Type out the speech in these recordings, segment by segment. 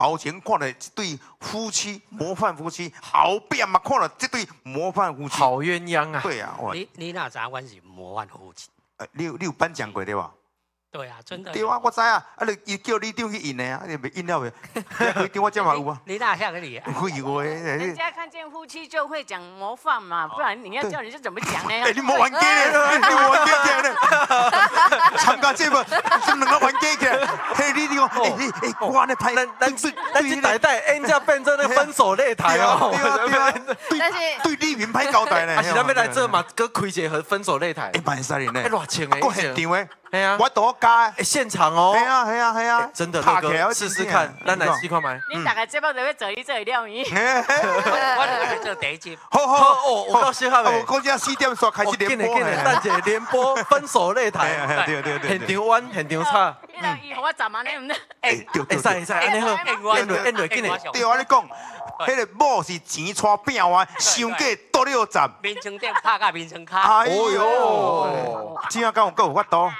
头前看了这对夫妻模范夫妻，后边嘛看了这对模范夫妻， 好鸳鸯啊！ 对啊， 你哪知我是模范夫妻？ 你有颁奖过对吧？ 对啊，真的。 对啊，我知啊，伊叫你长去印的啊，你袂印了袂？规定我这嘛有啊。 你哪下个你？ 有诶， 人家看见夫妻就会讲模范嘛，不然你要叫人家怎么讲呢？ 你莫玩假咧，你莫玩假起来。参加节目，这两个玩假起来。嘿，你讲，我呢拍， 咱这代代人家变成那分手擂台哦。 对啊，对李明歹交代呢。 啊，是咱要来这嘛，搁开一个分手擂台。 蛮犀利呢。 偌千诶， 搁现场诶。 系啊， 我多加。 现场哦。 系啊。 真的，那个试试看，咱来试看卖。 你大概节目就要做伊做料面。 我做第一集。 好， 哦，我到适合诶。 我今4点煞开始联播。 等者联播分手擂台。 对。 现场弯，现场差。 伊互我10万，你唔得？ 会使，安尼好，演落紧嘞。 对我你讲，迄个某是钱带饼完，上价倒6站。 面床顶拍甲面床卡。 哎呦，怎啊敢有法度？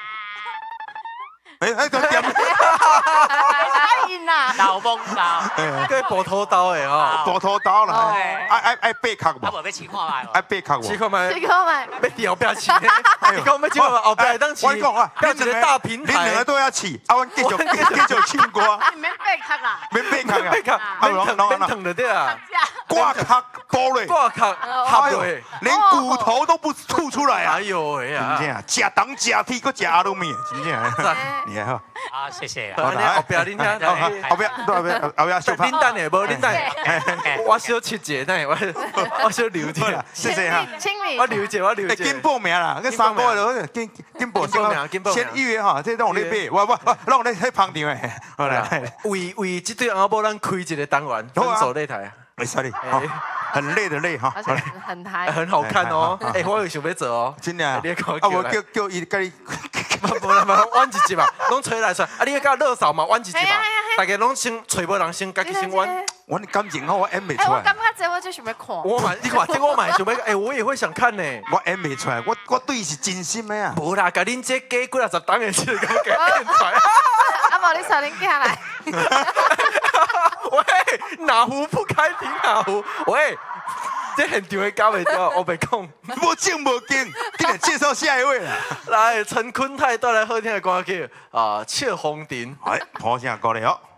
都点。 老懵刀， 个补土刀的哦， 补土刀啦，爱8壳无？ 啊无要试看卖爱8壳无？ 试看卖， 要第后壁试呢？你讲要试看卖，后壁当试。 我讲啊， 要一个大平台， 你两个都要试，啊，阮继续唱歌。 你免8壳啦， 免8壳啊， 免疼的对啊， 挂壳剥嘞， 挂壳合嘞， 连骨头都不吐出来啊！ 哎呦喂啊！ 真正吃糖吃铁，搁吃阿鲁米，真正。你好， 啊，谢谢。 后壁恁遐， 后边小恁等下，无恁等下，我小七姐呢，我小留一下， 谢谢哈， 我留一下。 紧报名啦，跟3个了，紧报名，先预约哈，这让你买，我让你喺旁边诶，好来， 为这对阿某咱开一个单元分手擂台， 没事哩，很累的累哈， 很嗨， 很好看哦，我有想要做哦， 真的啊，我叫伊跟你。 无，弯一集嘛，拢吹来吹，啊！你甲乐嫂嘛，弯一集嘛，大家拢先找无人先，家己先弯。 我感情好，我演袂出来。 我感觉这我就想要看。 我嘛，你看这我嘛想要，我也会想看呢。 我演袂出来，我对是真心的啊。 无啦，甲恁这加几60档的事，给我演出来。 啊，无你找恁囝来。 喂，哪壶不开提哪壶？喂。这现场的搞袂掉，我袂讲。 无正无经，今日介绍下一位啦。 来，陈坤泰带来好听的歌曲啊，《切红亭》。 好声歌嚟哦。